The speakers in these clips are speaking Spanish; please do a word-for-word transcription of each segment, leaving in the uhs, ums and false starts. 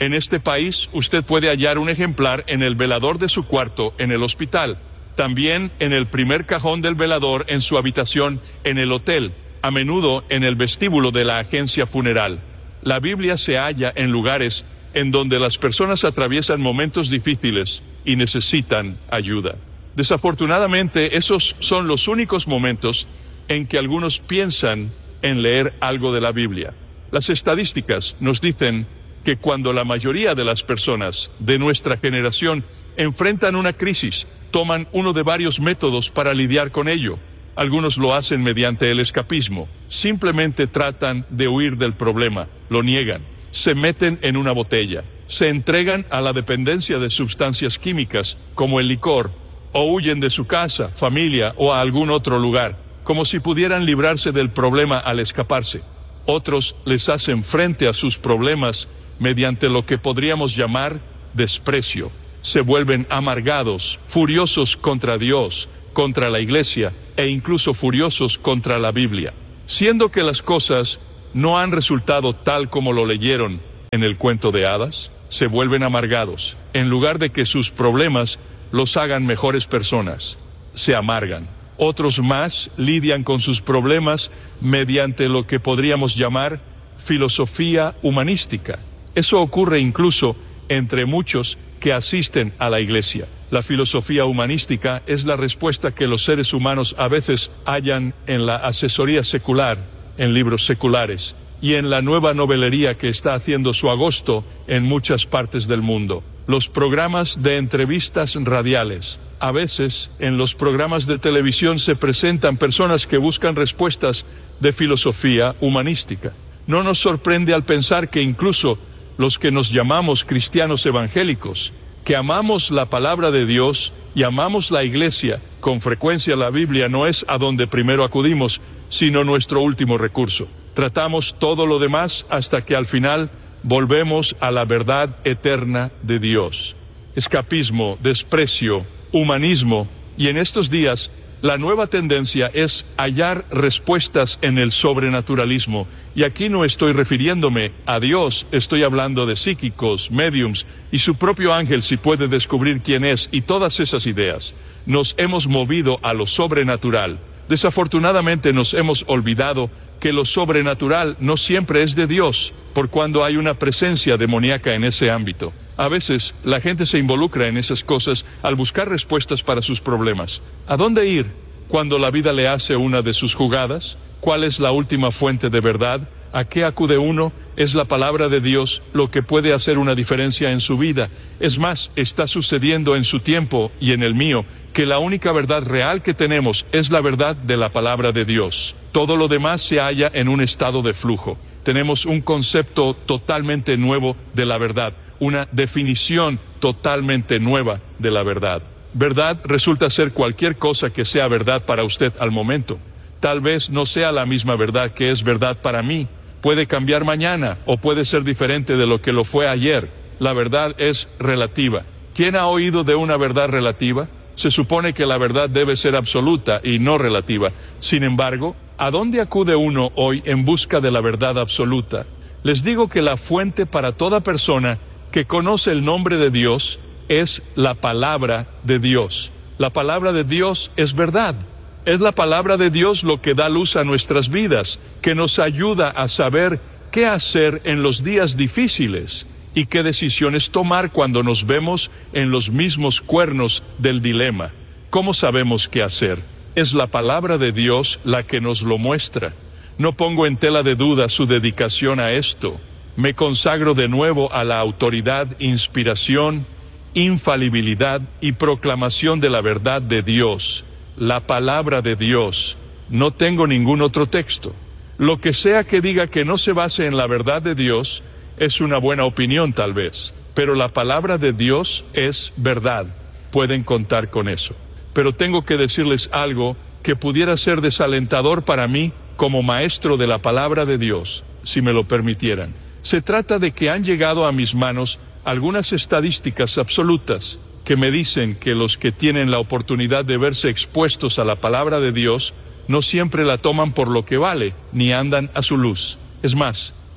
En este país, usted puede hallar un ejemplar en el velador de su cuarto en el hospital, también en el primer cajón del velador en su habitación en el hotel, a menudo en el vestíbulo de la agencia funeral. La Biblia se halla en lugares en donde las personas atraviesan momentos difíciles y necesitan ayuda. Desafortunadamente, esos son los únicos momentos en que algunos piensan en leer algo de la Biblia. Las estadísticas nos dicen que cuando la mayoría de las personas de nuestra generación enfrentan una crisis, toman uno de varios métodos para lidiar con ello. Algunos lo hacen mediante el escapismo. Simplemente tratan de huir del problema, lo niegan, se meten en una botella, se entregan a la dependencia de sustancias químicas como el licor, o huyen de su casa, familia o a algún otro lugar, como si pudieran librarse del problema al escaparse. Otros les hacen frente a sus problemas mediante lo que podríamos llamar desprecio. Se vuelven amargados, furiosos contra Dios, contra la iglesia e incluso furiosos contra la Biblia. Siendo que las cosas no han resultado tal como lo leyeron en el cuento de hadas, se vuelven amargados. En lugar de que sus problemas los hagan mejores personas, se amargan. Otros más lidian con sus problemas mediante lo que podríamos llamar filosofía humanística. Eso ocurre incluso entre muchos que asisten a la iglesia. La filosofía humanística es la respuesta que los seres humanos a veces hallan en la asesoría secular, en libros seculares, y en la nueva novelería que está haciendo su agosto en muchas partes del mundo. Los programas de entrevistas radiales. A veces, en los programas de televisión se presentan personas que buscan respuestas de filosofía humanística. No nos sorprende al pensar que incluso los que nos llamamos cristianos evangélicos, que amamos la palabra de Dios y amamos la iglesia, con frecuencia la Biblia no es a donde primero acudimos, sino nuestro último recurso. Tratamos todo lo demás hasta que al final volvemos a la verdad eterna de Dios. Escapismo, desprecio, humanismo, y en estos días la nueva tendencia es hallar respuestas en el sobrenaturalismo. Y aquí no estoy refiriéndome a Dios, estoy hablando de psíquicos, médiums y su propio ángel si puede descubrir quién es, y todas esas ideas. Nos hemos movido a lo sobrenatural. Desafortunadamente nos hemos olvidado que lo sobrenatural no siempre es de Dios, por cuando hay una presencia demoníaca en ese ámbito. A veces la gente se involucra en esas cosas al buscar respuestas para sus problemas. ¿A dónde ir cuando la vida le hace una de sus jugadas? ¿Cuál es la última fuente de verdad? ¿A qué acude uno? Es la palabra de Dios lo que puede hacer una diferencia en su vida. Es más, está sucediendo en su tiempo y en el mío que la única verdad real que tenemos es la verdad de la palabra de Dios. Todo lo demás se halla en un estado de flujo. Tenemos un concepto totalmente nuevo de la verdad, una definición totalmente nueva de la verdad. Verdad resulta ser cualquier cosa que sea verdad para usted al momento. Tal vez no sea la misma verdad que es verdad para mí. Puede cambiar mañana o puede ser diferente de lo que lo fue ayer. La verdad es relativa. ¿Quién ha oído de una verdad relativa? Se supone que la verdad debe ser absoluta y no relativa. Sin embargo, ¿a dónde acude uno hoy en busca de la verdad absoluta? Les digo que la fuente para toda persona que conoce el nombre de Dios es la palabra de Dios. La palabra de Dios es verdad. Es la palabra de Dios lo que da luz a nuestras vidas, que nos ayuda a saber qué hacer en los días difíciles y qué decisiones tomar cuando nos vemos en los mismos cuernos del dilema. ¿Cómo sabemos qué hacer? Es la palabra de Dios la que nos lo muestra. No pongo en tela de duda su dedicación a esto. Me consagro de nuevo a la autoridad, inspiración, infalibilidad y proclamación de la verdad de Dios. La palabra de Dios. No tengo ningún otro texto. Lo que sea que diga que no se base en la verdad de Dios es una buena opinión tal vez, pero la palabra de Dios es verdad. Pueden contar con eso. Pero tengo que decirles algo que pudiera ser desalentador para mí como maestro de la palabra de Dios, si me lo permitieran. Se trata de que han llegado a mis manos algunas estadísticas absolutas que me dicen que los que tienen la oportunidad de verse expuestos a la palabra de Dios no siempre la toman por lo que vale, ni andan a su luz. Es más,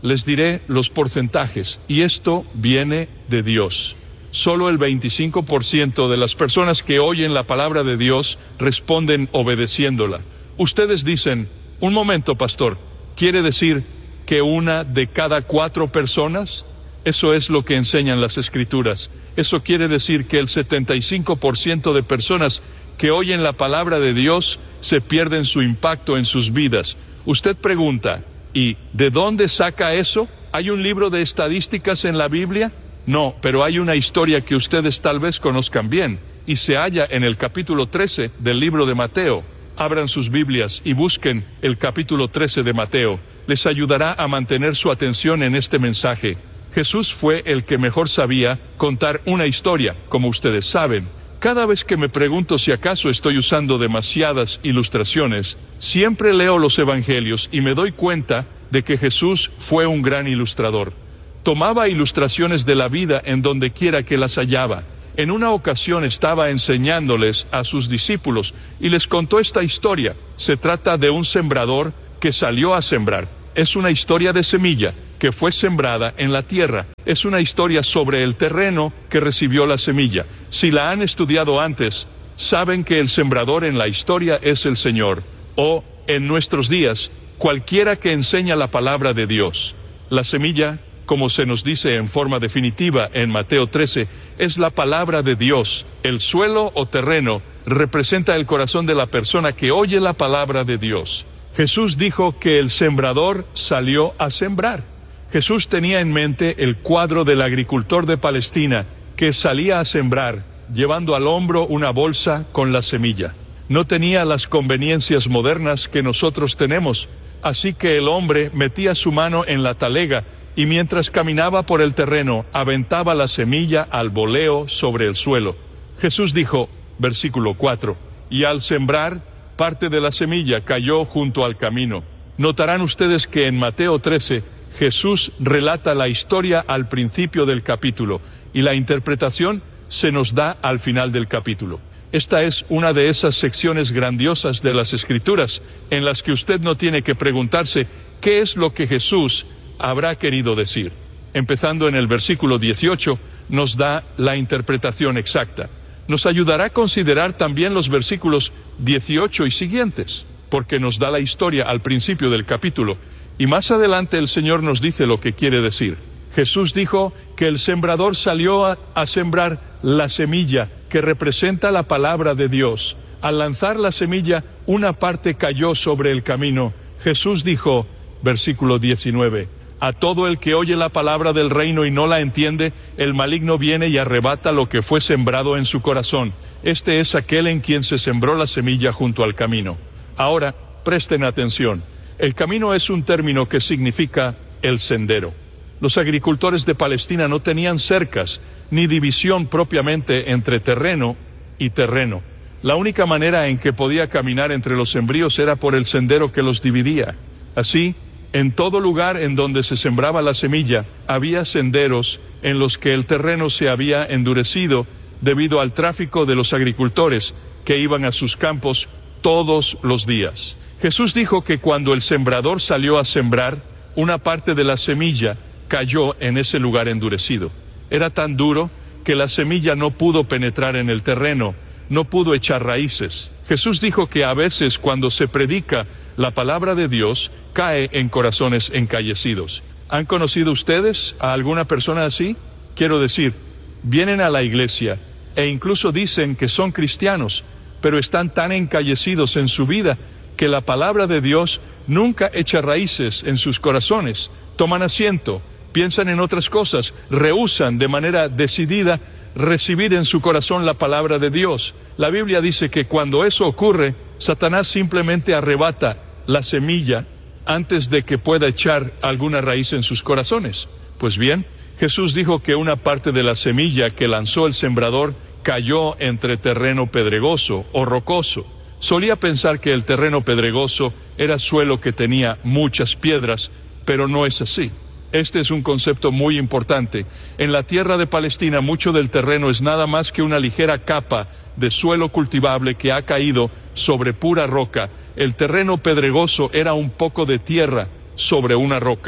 Les diré los porcentajes, y esto viene de Dios. Solo el veinticinco por ciento de las personas que oyen la palabra de Dios responden obedeciéndola. Ustedes dicen, un momento, pastor, ¿quiere decir que una de cada cuatro personas? Eso es lo que enseñan las Escrituras. Eso quiere decir que el setenta y cinco por ciento de personas que oyen la palabra de Dios se pierden su impacto en sus vidas. Usted pregunta, ¿y de dónde saca eso? ¿Hay un libro de estadísticas en la Biblia? No, pero hay una historia que ustedes tal vez conozcan bien, y se halla en el capítulo trece del libro de Mateo. Abran sus Biblias y busquen el capítulo trece de Mateo. Les ayudará a mantener su atención en este mensaje. Jesús fue el que mejor sabía contar una historia, como ustedes saben. Cada vez que me pregunto si acaso estoy usando demasiadas ilustraciones, siempre leo los evangelios y me doy cuenta de que Jesús fue un gran ilustrador. Tomaba ilustraciones de la vida en donde quiera que las hallaba. En una ocasión estaba enseñándoles a sus discípulos y les contó esta historia. Se trata de un sembrador que salió a sembrar. Es una historia de semilla que fue sembrada en la tierra. Es una historia sobre el terreno que recibió la semilla. Si la han estudiado antes, saben que el sembrador en la historia es el Señor, o, en nuestros días, cualquiera que enseña la palabra de Dios. La semilla, como se nos dice en forma definitiva en Mateo trece, es la palabra de Dios. El suelo o terreno representa el corazón de la persona que oye la palabra de Dios. Jesús dijo que el sembrador salió a sembrar. Jesús tenía en mente el cuadro del agricultor de Palestina que salía a sembrar, llevando al hombro una bolsa con la semilla. No tenía las conveniencias modernas que nosotros tenemos, así que el hombre metía su mano en la talega y mientras caminaba por el terreno, aventaba la semilla al voleo sobre el suelo. Jesús dijo, versículo cuatro, y al sembrar, parte de la semilla cayó junto al camino. Notarán ustedes que en Mateo trece, Jesús relata la historia al principio del capítulo, y la interpretación se nos da al final del capítulo. Esta es una de esas secciones grandiosas de las Escrituras, en las que usted no tiene que preguntarse qué es lo que Jesús habrá querido decir. Empezando en el versículo dieciocho, nos da la interpretación exacta. Nos ayudará a considerar también los versículos dieciocho y siguientes, porque nos da la historia al principio del capítulo, y más adelante el Señor nos dice lo que quiere decir. Jesús dijo que el sembrador salió a, a sembrar la semilla, que representa la palabra de Dios. Al lanzar la semilla, una parte cayó sobre el camino. Jesús dijo, versículo diecinueve, a todo el que oye la palabra del reino y no la entiende, el maligno viene y arrebata lo que fue sembrado en su corazón. Este es aquel en quien se sembró la semilla junto al camino. Ahora, presten atención. El camino es un término que significa el sendero. Los agricultores de Palestina no tenían cercas, ni división propiamente entre terreno y terreno. La única manera en que podía caminar entre los sembríos era por el sendero que los dividía. Así, en todo lugar en donde se sembraba la semilla, había senderos en los que el terreno se había endurecido debido al tráfico de los agricultores que iban a sus campos todos los días. Jesús dijo que cuando el sembrador salió a sembrar, una parte de la semilla cayó en ese lugar endurecido. Era tan duro que la semilla no pudo penetrar en el terreno, no pudo echar raíces. Jesús dijo que a veces cuando se predica la palabra de Dios, cae en corazones encallecidos. ¿Han conocido ustedes a alguna persona así? Quiero decir, vienen a la iglesia e incluso dicen que son cristianos, pero están tan encallecidos en su vida que la palabra de Dios nunca echa raíces en sus corazones. Toman asiento, piensan en otras cosas, rehúsan de manera decidida recibir en su corazón la palabra de Dios. La Biblia dice que cuando eso ocurre, Satanás simplemente arrebata la semilla antes de que pueda echar alguna raíz en sus corazones. Pues bien, Jesús dijo que una parte de la semilla que lanzó el sembrador cayó entre terreno pedregoso o rocoso. Solía pensar que el terreno pedregoso era suelo que tenía muchas piedras, pero no es así. Este es un concepto muy importante. En la tierra de Palestina, mucho del terreno es nada más que una ligera capa de suelo cultivable que ha caído sobre pura roca. El terreno pedregoso era un poco de tierra sobre una roca.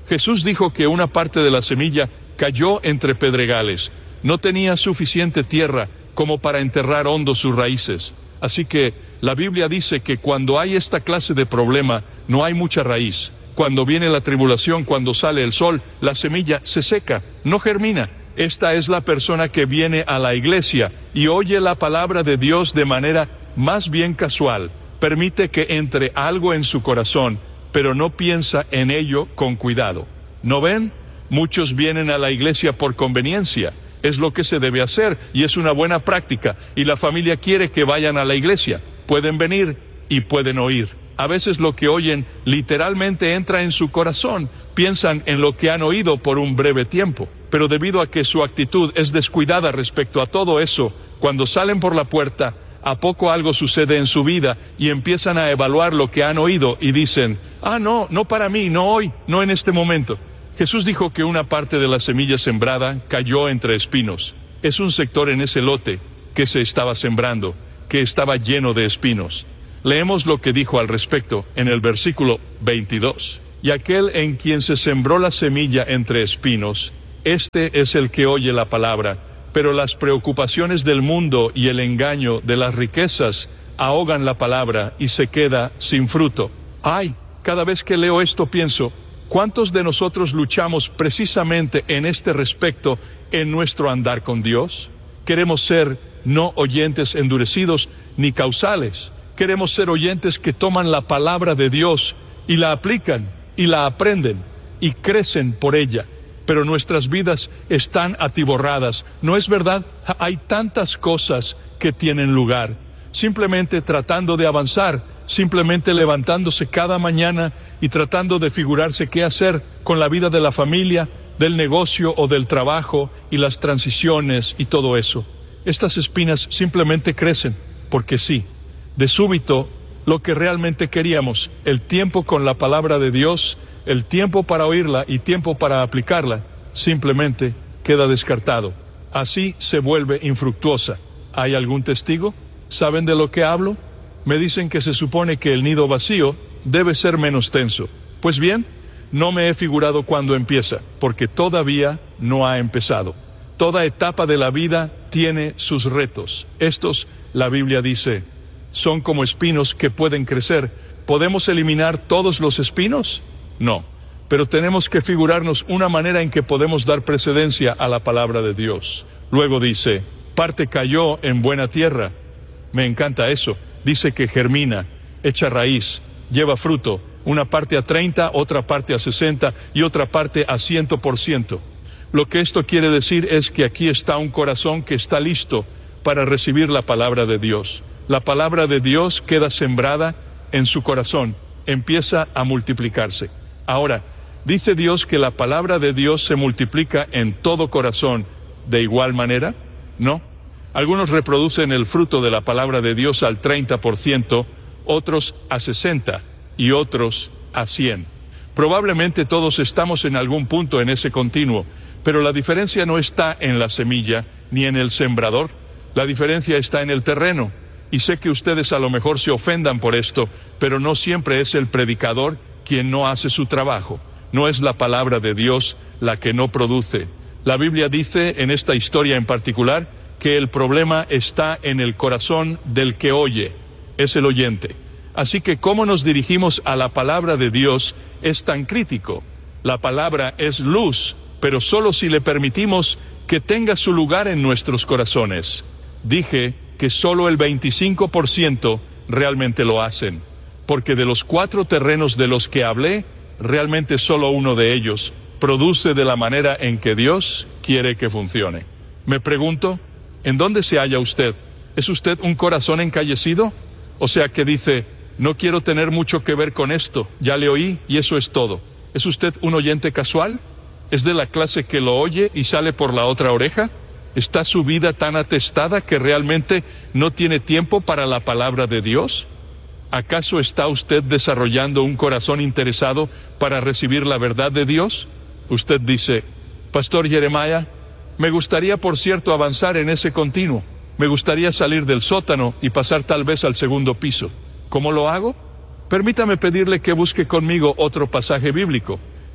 Jesús dijo que una parte de la semilla cayó entre pedregales. No tenía suficiente tierra como para enterrar hondo sus raíces. Así que la Biblia dice que cuando hay esta clase de problema, no hay mucha raíz. Cuando viene la tribulación, cuando sale el sol, la semilla se seca, no germina. Esta es la persona que viene a la iglesia y oye la palabra de Dios de manera más bien casual. Permite que entre algo en su corazón, pero no piensa en ello con cuidado. ¿No ven? Muchos vienen a la iglesia por conveniencia. Es lo que se debe hacer y es una buena práctica. Y la familia quiere que vayan a la iglesia. Pueden venir y pueden oír. A veces lo que oyen literalmente entra en su corazón. Piensan en lo que han oído por un breve tiempo. Pero debido a que su actitud es descuidada respecto a todo eso, cuando salen por la puerta, a poco algo sucede en su vida y empiezan a evaluar lo que han oído y dicen, ah, no, no para mí, no hoy, no en este momento. Jesús dijo que una parte de la semilla sembrada cayó entre espinos. Es un sector en ese lote que se estaba sembrando, que estaba lleno de espinos. Leemos lo que dijo al respecto en el versículo veintidós. Y aquel en quien se sembró la semilla entre espinos, este es el que oye la palabra, pero las preocupaciones del mundo y el engaño de las riquezas ahogan la palabra y se queda sin fruto. Ay, cada vez que leo esto pienso, ¿cuántos de nosotros luchamos precisamente en este respecto en nuestro andar con Dios? Queremos ser no oyentes endurecidos ni causales. Queremos ser oyentes que toman la palabra de Dios y la aplican y la aprenden y crecen por ella. Pero nuestras vidas están atiborradas, ¿no es verdad? Hay tantas cosas que tienen lugar. Simplemente tratando de avanzar, simplemente levantándose cada mañana y tratando de figurarse qué hacer con la vida de la familia, del negocio o del trabajo y las transiciones y todo eso. Estas espinas simplemente crecen, porque sí, de súbito, lo que realmente queríamos, el tiempo con la palabra de Dios, el tiempo para oírla y tiempo para aplicarla, simplemente queda descartado. Así se vuelve infructuosa. ¿Hay algún testigo? ¿Saben de lo que hablo? Me dicen que se supone que el nido vacío debe ser menos tenso. Pues bien, no me he figurado cuándo empieza, porque todavía no ha empezado. Toda etapa de la vida tiene sus retos. Estos, la Biblia dice, son como espinos que pueden crecer. ¿Podemos eliminar todos los espinos? No, pero tenemos que figurarnos una manera en que podemos dar precedencia a la palabra de Dios. Luego dice, parte cayó en buena tierra. Me encanta eso. Dice que germina, echa raíz, lleva fruto, una parte a treinta, otra parte a sesenta y otra parte a ciento por ciento. Lo que esto quiere decir es que aquí está un corazón que está listo para recibir la palabra de Dios. La palabra de Dios queda sembrada en su corazón, empieza a multiplicarse. Ahora, ¿dice Dios que la palabra de Dios se multiplica en todo corazón de igual manera? No. Algunos reproducen el fruto de la palabra de Dios al treinta por ciento, otros a sesenta por ciento y otros a cien por ciento. Probablemente todos estamos en algún punto en ese continuo, pero la diferencia no está en la semilla ni en el sembrador. La diferencia está en el terreno. Y sé que ustedes a lo mejor se ofendan por esto, pero no siempre es el predicador quien no hace su trabajo. No es la palabra de Dios la que no produce. La Biblia dice en esta historia en particular que el problema está en el corazón del que oye, es el oyente. Así que cómo nos dirigimos a la palabra de Dios es tan crítico. La palabra es luz, pero solo si le permitimos que tenga su lugar en nuestros corazones. Dije que solo el veinticinco por ciento realmente lo hacen, porque de los cuatro terrenos de los que hablé, realmente solo uno de ellos produce de la manera en que Dios quiere que funcione. Me pregunto, ¿en dónde se halla usted? ¿Es usted un corazón encallecido? O sea que dice, no quiero tener mucho que ver con esto, ya le oí y eso es todo. ¿Es usted un oyente casual? ¿Es de la clase que lo oye y sale por la otra oreja? ¿Está su vida tan atestada que realmente no tiene tiempo para la palabra de Dios? ¿Acaso está usted desarrollando un corazón interesado para recibir la verdad de Dios? Usted dice, Pastor Jeremiah, me gustaría por cierto avanzar en ese continuo. Me gustaría salir del sótano y pasar tal vez al segundo piso. ¿Cómo lo hago? Permítame pedirle que busque conmigo otro pasaje bíblico.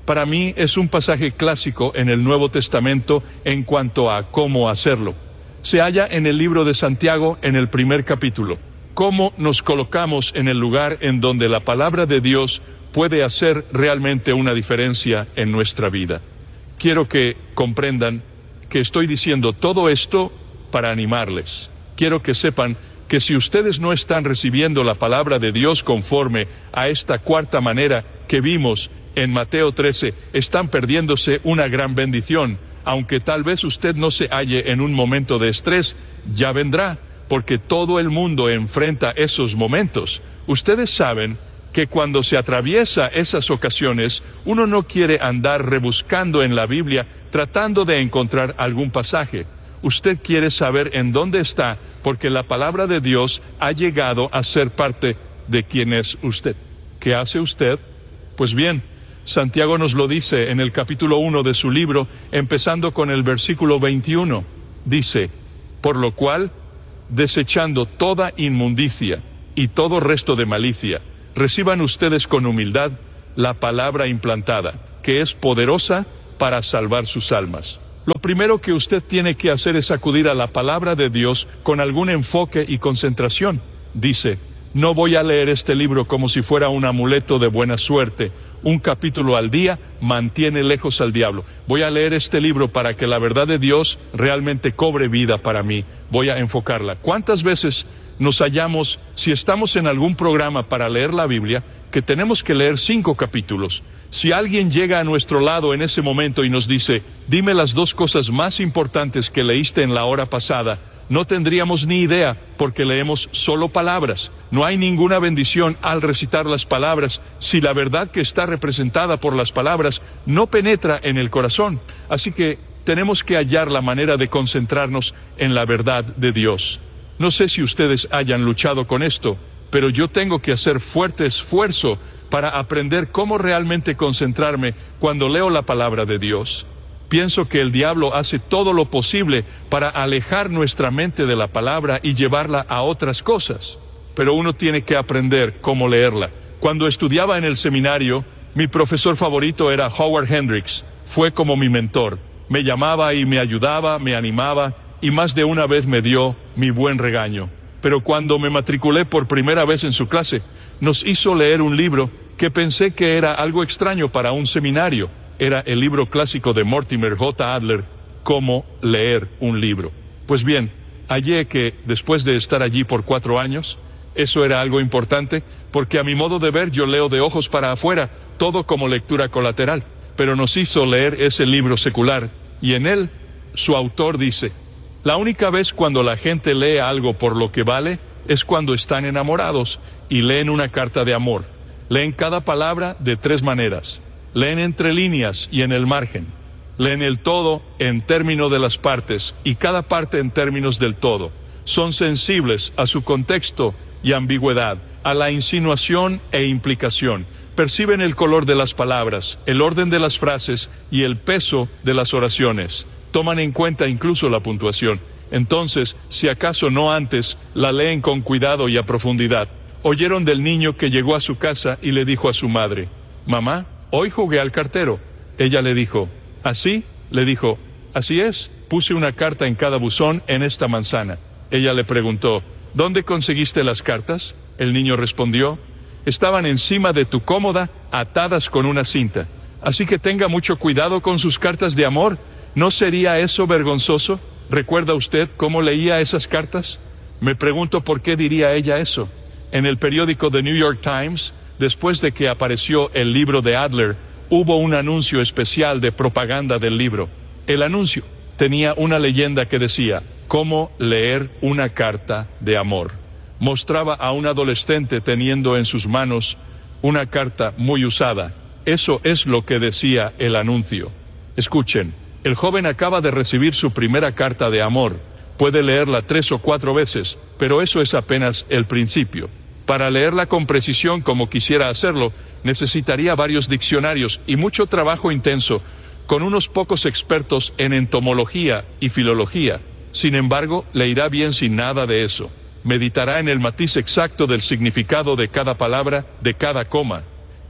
Para mí es un pasaje clásico en el Nuevo Testamento en cuanto a cómo hacerlo. Se halla en el libro de Santiago en el primer capítulo. Cómo nos colocamos en el lugar en donde la palabra de Dios puede hacer realmente una diferencia en nuestra vida. Quiero que comprendan que estoy diciendo todo esto para animarles. Quiero que sepan que si ustedes no están recibiendo la palabra de Dios conforme a esta cuarta manera que vimos en Mateo trece, están perdiéndose una gran bendición. Aunque tal vez usted no se halle en un momento de estrés, ya vendrá, porque todo el mundo enfrenta esos momentos. Ustedes saben que cuando se atraviesa esas ocasiones, uno no quiere andar rebuscando en la Biblia tratando de encontrar algún pasaje. Usted quiere saber en dónde está, porque la palabra de Dios ha llegado a ser parte de quién es usted. ¿Qué hace usted? Pues bien, Santiago nos lo dice en el capítulo uno de su libro, empezando con el versículo veintiuno. Dice, por lo cual, desechando toda inmundicia y todo resto de malicia, reciban ustedes con humildad la palabra implantada, que es poderosa para salvar sus almas. Lo primero que usted tiene que hacer es acudir a la palabra de Dios con algún enfoque y concentración. Dice, no voy a leer este libro como si fuera un amuleto de buena suerte. Un capítulo al día mantiene lejos al diablo. Voy a leer este libro para que la verdad de Dios realmente cobre vida para mí. Voy a enfocarla. ¿Cuántas veces nos hallamos, si estamos en algún programa para leer la Biblia, que tenemos que leer cinco capítulos? Si alguien llega a nuestro lado en ese momento y nos dice, dime las dos cosas más importantes que leíste en la hora pasada, no tendríamos ni idea, porque leemos solo palabras. No hay ninguna bendición al recitar las palabras si la verdad que está representada por las palabras no penetra en el corazón. Así que tenemos que hallar la manera de concentrarnos en la verdad de Dios. No sé si ustedes hayan luchado con esto, pero yo tengo que hacer fuerte esfuerzo para aprender cómo realmente concentrarme cuando leo la palabra de Dios. Pienso que el diablo hace todo lo posible para alejar nuestra mente de la palabra y llevarla a otras cosas, pero uno tiene que aprender cómo leerla. Cuando estudiaba en el seminario, mi profesor favorito era Howard Hendricks. Fue como mi mentor. Me llamaba y me ayudaba, me animaba, y más de una vez me dio mi buen regaño. Pero cuando me matriculé por primera vez en su clase, nos hizo leer un libro que pensé que era algo extraño para un seminario. Era el libro clásico de Mortimer J. Adler, Cómo leer un libro. Pues bien, hallé que, después de estar allí por cuatro años, eso era algo importante, porque a mi modo de ver yo leo de ojos para afuera, todo como lectura colateral. Pero nos hizo leer ese libro secular, y en él, su autor dice, la única vez cuando la gente lee algo por lo que vale, es cuando están enamorados, y leen una carta de amor. Leen cada palabra de tres maneras. Leen entre líneas y en el margen. Leen el todo en términos de las partes y cada parte en términos del todo. Son sensibles a su contexto y ambigüedad, a la insinuación e implicación. Perciben el color de las palabras, el orden de las frases y el peso de las oraciones. Toman en cuenta incluso la puntuación. Entonces, si acaso no antes, la leen con cuidado y a profundidad. Oyeron del niño que llegó a su casa y le dijo a su madre, «Mamá, hoy jugué al cartero». Ella le dijo, «¿Así?» Le dijo, «Así es, puse una carta en cada buzón en esta manzana». Ella le preguntó, «¿Dónde conseguiste las cartas?» El niño respondió, «Estaban encima de tu cómoda, atadas con una cinta. Así que tenga mucho cuidado con sus cartas de amor. ¿No sería eso vergonzoso? ¿Recuerda usted cómo leía esas cartas?» Me pregunto por qué diría ella eso. En el periódico The New York Times, después de que apareció el libro de Adler, hubo un anuncio especial de propaganda del libro. El anuncio tenía una leyenda que decía, «Cómo leer una carta de amor». Mostraba a un adolescente teniendo en sus manos una carta muy usada. Eso es lo que decía el anuncio. Escuchen, el joven acaba de recibir su primera carta de amor. Puede leerla tres o cuatro veces, pero eso es apenas el principio. Para leerla con precisión como quisiera hacerlo, necesitaría varios diccionarios y mucho trabajo intenso, con unos pocos expertos en entomología y filología. Sin embargo, le irá bien sin nada de eso. Meditará en el matiz exacto del significado de cada palabra, de cada coma.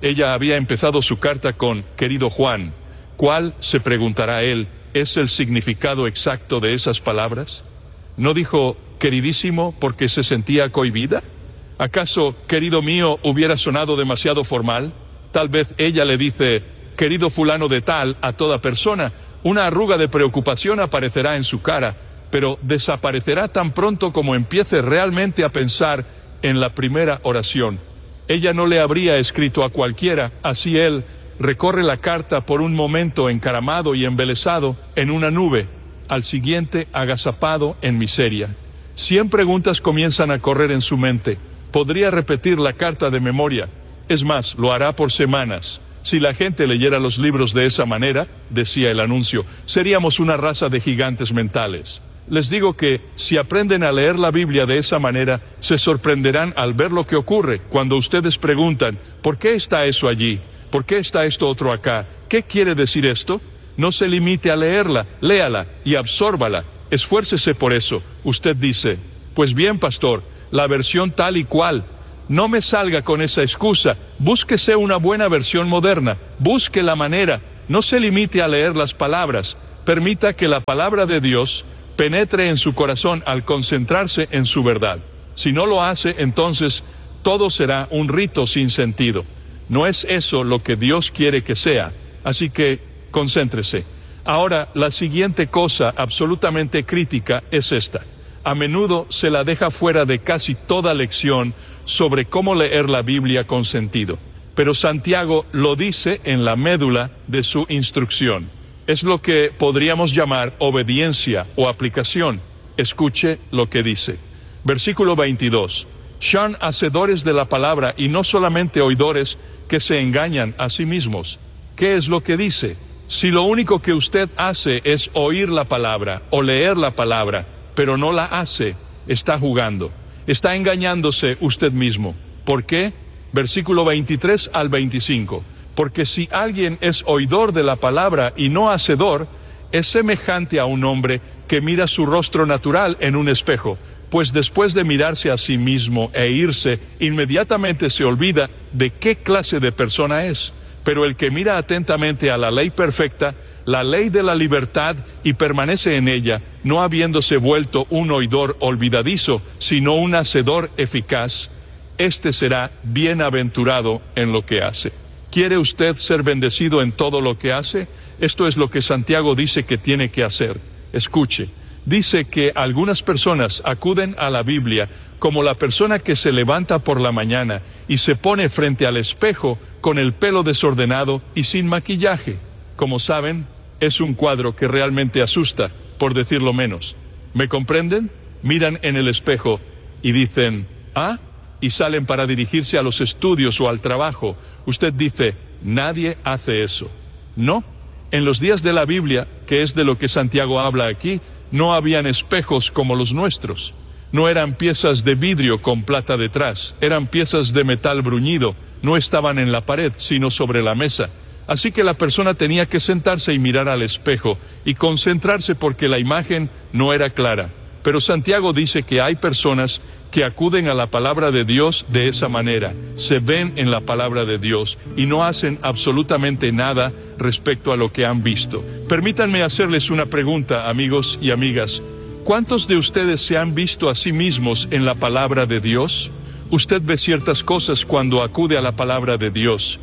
Ella había empezado su carta con «Querido Juan». ¿Cuál, se preguntará él, es el significado exacto de esas palabras? ¿No dijo «queridísimo» porque se sentía cohibida? ¿Acaso «querido mío» hubiera sonado demasiado formal? Tal vez ella le dice «querido fulano de tal» a toda persona. Una arruga de preocupación aparecerá en su cara, pero desaparecerá tan pronto como empiece realmente a pensar en la primera oración. Ella no le habría escrito a cualquiera, así él recorre la carta por un momento encaramado y embelesado en una nube, al siguiente agazapado en miseria. Cien preguntas comienzan a correr en su mente. Podría repetir la carta de memoria. Es más, lo hará por semanas. Si la gente leyera los libros de esa manera, decía el anuncio, seríamos una raza de gigantes mentales. Les digo que, si aprenden a leer la Biblia de esa manera, se sorprenderán al ver lo que ocurre cuando ustedes preguntan, ¿por qué está eso allí? ¿Por qué está esto otro acá? ¿Qué quiere decir esto? No se limite a leerla, léala y absórbala. Esfuércese por eso. Usted dice, pues bien, pastor, la versión tal y cual. No me salga con esa excusa. Búsquese una buena versión moderna. Busque la manera. No se limite a leer las palabras. Permita que la palabra de Dios penetre en su corazón al concentrarse en su verdad. Si no lo hace, entonces todo será un rito sin sentido. No es eso lo que Dios quiere que sea. Así que, concéntrese. Ahora, la siguiente cosa absolutamente crítica es esta. A menudo se la deja fuera de casi toda lección sobre cómo leer la Biblia con sentido. Pero Santiago lo dice en la médula de su instrucción. Es lo que podríamos llamar obediencia o aplicación. Escuche lo que dice. Versículo veintidós. Sean hacedores de la palabra y no solamente oidores que se engañan a sí mismos. ¿Qué es lo que dice? Si lo único que usted hace es oír la palabra o leer la palabra, pero no la hace, está jugando. Está engañándose usted mismo. ¿Por qué? Versículo veintitrés al veinticinco. Porque si alguien es oidor de la palabra y no hacedor, es semejante a un hombre que mira su rostro natural en un espejo, pues después de mirarse a sí mismo e irse, inmediatamente se olvida de qué clase de persona es. Pero el que mira atentamente a la ley perfecta, la ley de la libertad, y permanece en ella, no habiéndose vuelto un oidor olvidadizo, sino un hacedor eficaz, éste será bienaventurado en lo que hace. ¿Quiere usted ser bendecido en todo lo que hace? Esto es lo que Santiago dice que tiene que hacer. Escuche. Dice que algunas personas acuden a la Biblia como la persona que se levanta por la mañana y se pone frente al espejo con el pelo desordenado y sin maquillaje. Como saben, es un cuadro que realmente asusta, por decirlo menos. ¿Me comprenden? Miran en el espejo y dicen, ¿ah? Y salen para dirigirse a los estudios o al trabajo. Usted dice, nadie hace eso. No. En los días de la Biblia, que es de lo que Santiago habla aquí, no habían espejos como los nuestros. No eran piezas de vidrio con plata detrás, eran piezas de metal bruñido, no estaban en la pared, sino sobre la mesa. Así que la persona tenía que sentarse y mirar al espejo y concentrarse porque la imagen no era clara. Pero Santiago dice que hay personas que acuden a la palabra de Dios de esa manera, se ven en la palabra de Dios y no hacen absolutamente nada respecto a lo que han visto. Permítanme hacerles una pregunta, amigos y amigas. ¿Cuántos de ustedes se han visto a sí mismos en la palabra de Dios? Usted ve ciertas cosas cuando acude a la palabra de Dios.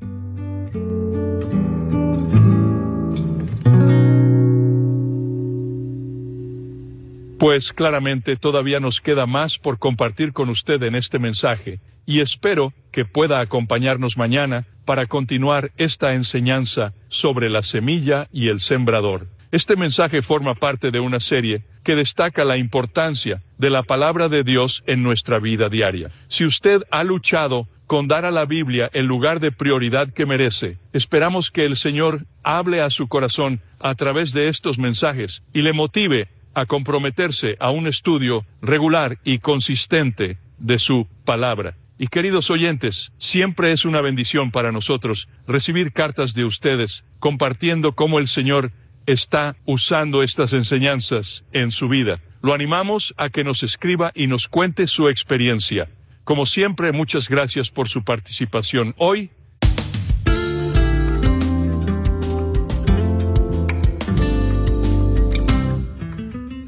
Pues claramente todavía nos queda más por compartir con usted en este mensaje, y espero que pueda acompañarnos mañana para continuar esta enseñanza sobre la semilla y el sembrador. Este mensaje forma parte de una serie que destaca la importancia de la palabra de Dios en nuestra vida diaria. Si usted ha luchado con dar a la Biblia el lugar de prioridad que merece, esperamos que el Señor hable a su corazón a través de estos mensajes y le motive a comprometerse a un estudio regular y consistente de su palabra. Y queridos oyentes, siempre es una bendición para nosotros recibir cartas de ustedes compartiendo cómo el Señor está usando estas enseñanzas en su vida. Lo animamos a que nos escriba y nos cuente su experiencia. Como siempre, muchas gracias por su participación hoy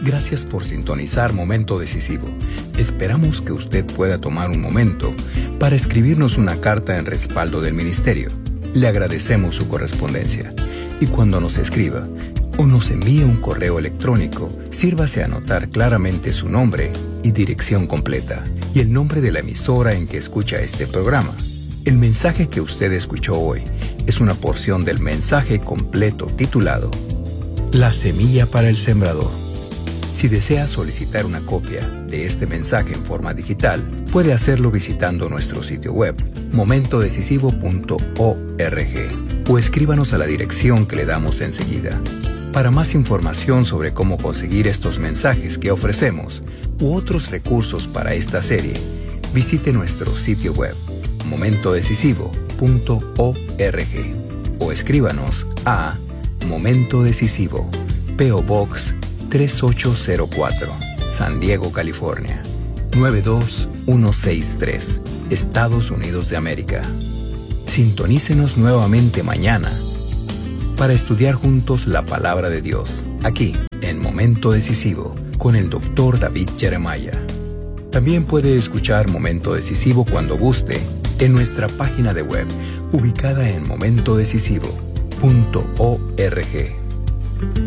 Gracias por sintonizar Momento Decisivo. Esperamos que usted pueda tomar un momento para escribirnos una carta en respaldo del ministerio. Le agradecemos su correspondencia. Y cuando nos escriba o nos envíe un correo electrónico, sírvase a anotar claramente su nombre y dirección completa y el nombre de la emisora en que escucha este programa. El mensaje que usted escuchó hoy es una porción del mensaje completo titulado La semilla para el sembrador. Si desea solicitar una copia de este mensaje en forma digital, puede hacerlo visitando nuestro sitio web, momento decisivo punto org, o escríbanos a la dirección que le damos enseguida. Para más información sobre cómo conseguir estos mensajes que ofrecemos u otros recursos para esta serie, visite nuestro sitio web, momento decisivo punto org, o escríbanos a Momento Decisivo, P O Box tres ocho cero cuatro, San Diego, California, nueve dos uno seis tres, Estados Unidos de América. Sintonícenos nuevamente mañana para estudiar juntos la palabra de Dios, aquí en Momento Decisivo, con el doctor David Jeremiah. También puede escuchar Momento Decisivo cuando guste en nuestra página de web, ubicada en momento decisivo punto org.